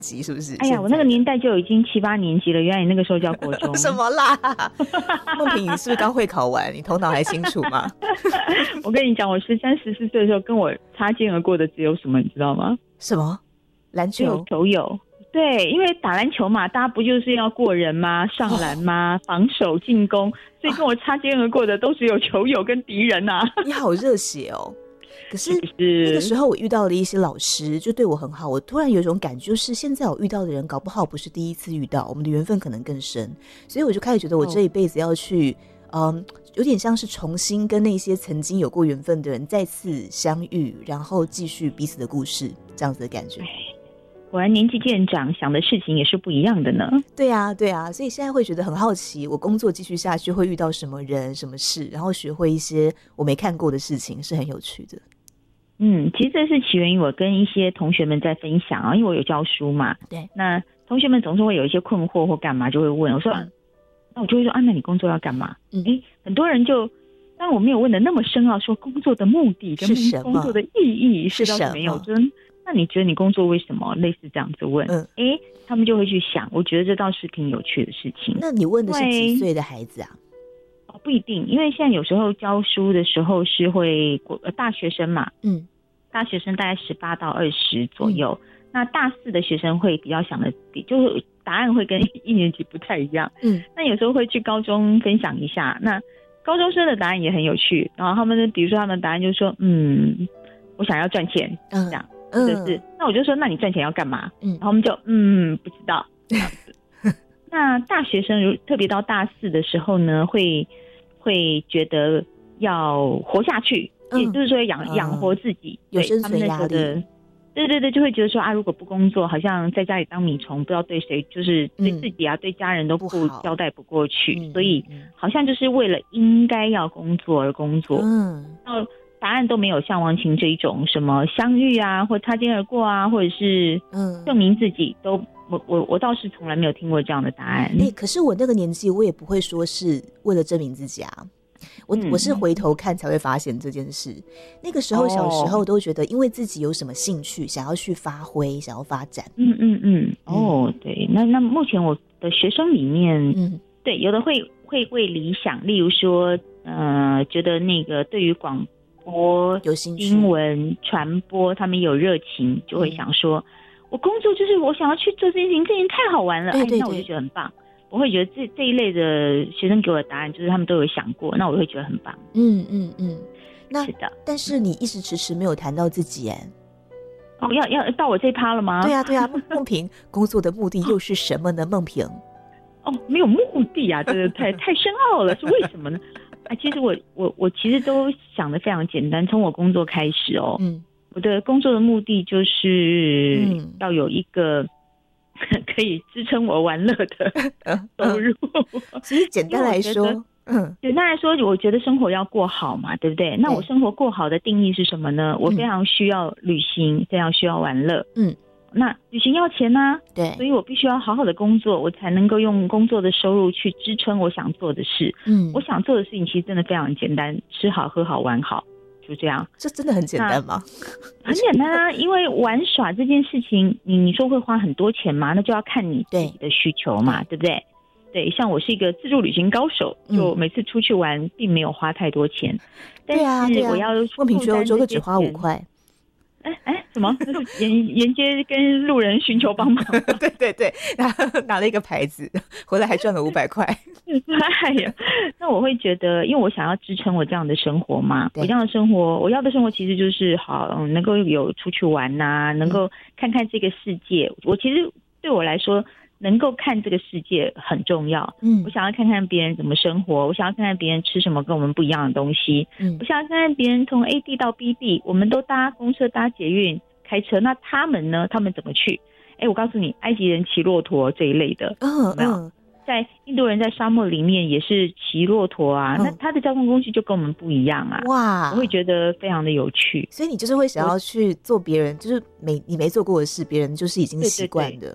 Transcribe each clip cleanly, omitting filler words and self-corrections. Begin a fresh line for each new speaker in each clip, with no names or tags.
级是不是？
哎呀，我那个年代就已经7、8年级了，原来你那个时候叫国中。
什么啦？梦萍，你是不是刚会考完？你头脑还清楚吗？
我跟你讲，我13、14岁的时候，跟我擦肩而过的只有什么，你知道吗？
什么？篮球？
只有球友。对，因为打篮球嘛，大家不就是要过人吗？上篮吗？防守、进攻，所以跟我擦肩而过的都只有球友跟敌人啊。
你好热血哦！可是那个时候我遇到了一些老师，就对我很好。我突然有一种感觉，就是现在我遇到的人，搞不好不是第一次遇到，我们的缘分可能更深。所以我就开始觉得，我这一辈子要去，有点像是重新跟那些曾经有过缘分的人再次相遇，然后继续彼此的故事，这样子的感觉。
果然年纪渐长，想的事情也是不一样的呢。
对啊，对啊，所以现在会觉得很好奇，我工作继续下去会遇到什么人、什么事，然后学会一些我没看过的事情，是很有趣的。
其实这是起源于我跟一些同学们在分享啊，因为我有教书嘛。
对，
那同学们总是会有一些困惑或干嘛，就会问我说，那我就会说那你工作要干嘛？很多人就，当然我没有问的那么深奥，说工作的目的跟工作的意义是什么？没有，真。那你觉得你工作为什么？类似这样子问，他们就会去想。我觉得这倒是挺有趣的事情。
那你问的是几岁的孩子啊？
不一定，因为现在有时候教书的时候是会大学生嘛，大学生大概18到20左右。那大4的学生会比较想的，就是答案会跟1年级不太一样。那有时候会去高中分享一下。那高中生的答案也很有趣，然后他们比如说他们的答案就是说，我想要赚钱，这样。那我就说，那你赚钱要干嘛？然后我们就不知道这样子。那大学生特别到大4的时候呢，会觉得要活下去，也就是说养活自己，
有生存压力。
对，就会觉得说如果不工作，好像在家里当米虫，不知道对谁，就是对自己对家人都不交代不过去，所以好像就是为了应该要工作而工作。然后答案都没有像王晴这一种什么相遇啊，或擦肩而过啊，或者是证明自己都。我倒是从来没有听过这样的答案。
可是我那个年纪，我也不会说是为了证明自己啊。我是回头看才会发现这件事。那个时候小时候都觉得，因为自己有什么兴趣，想要去发挥，想要发展。
对。那目前我的学生里面，对，有的会为理想，例如说，觉得那个对于广播、
有兴趣、
新闻传播，他们有热情，就会想说。我工作就是我想要去做这件事情，这件事情太好玩了，
对，
那我就觉得很棒。我会觉得这一类的学生给我的答案就是他们都有想过，那我会觉得很棒。
那
是的。
但是你一直迟迟没有谈到自己
要到我这一趴了吗？
对啊，梦萍工作的目的又是什么呢？梦萍
没有目的啊，这个太深奥了，是为什么呢？其实我其实都想得非常简单，从我工作开始我的工作的目的就是要有一个可以支撑我玩乐的收入。
其实简单来说，
我觉得生活要过好嘛，对不对？那我生活过好的定义是什么呢？我非常需要旅行，非常需要玩乐。那旅行要钱啊，
对，
所以我必须要好好的工作，我才能够用工作的收入去支撑我想做的事。我想做的事情其实真的非常简单，吃好喝好玩好。就这样，
这真的很简单吗？
很简单啊，因为玩耍这件事情，你说会花很多钱吗？那就要看你自己的需求嘛，对不对？对，像我是一个自助旅行高手，就每次出去玩并没有花太多钱。但是我要
梦萍去欧洲都只花5块。
什么？那是沿街跟路人寻求帮忙。
对，拿了一个牌子，回来还赚了500块。
那我会觉得，因为我想要支撑我这样的生活嘛，我这样的生活，我要的生活其实就是好，能够有出去玩啊，能够看看这个世界。我其实对我来说，能够看这个世界很重要。我想要看看别人怎么生活，我想要看看别人吃什么跟我们不一样的东西。我想要看看别人从 A 地到 B 地，我们都搭公车、搭捷运、开车，那他们呢？他们怎么去？我告诉你，埃及人骑骆驼这一类的，有没有？在印度人在沙漠里面也是骑骆驼啊，那他的交通工具就跟我们不一样啊。哇，我会觉得非常的有趣。
所以你就是会想要去做别人就是你没做过的事，别人就是已经习惯的。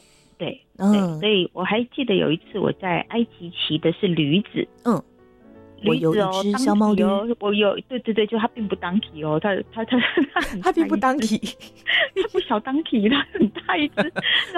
对，所以我还记得有一次我在埃及骑的是驴子。
我有一只小毛驴
哦，我有，对对对，就它并不当体哦，它很
它并不当体，
它不小当体，它很大一只。